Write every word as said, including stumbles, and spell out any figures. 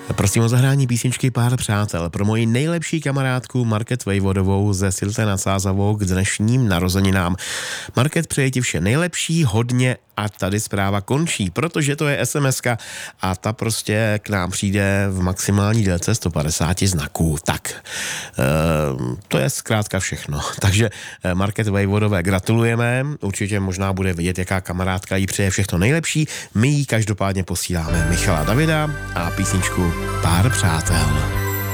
Prosím o zahrání písničky Pár přátel pro moji nejlepší kamarádku Market Vejvodovou ze Silté nad Sázavou k dnešním narozeninám. Market, přeje ti vše nejlepší, hodně a tady zpráva končí, protože to je es em eska a ta prostě k nám přijde v maximální délce sto padesát znaků. Tak, e, to je zkrátka všechno. Takže Market Vejvodové gratulujeme, určitě možná bude vidět, jaká kamarádka jí přeje všechno nejlepší. My jí každopádně posíláme Michala Davida a písničku Pár přátel.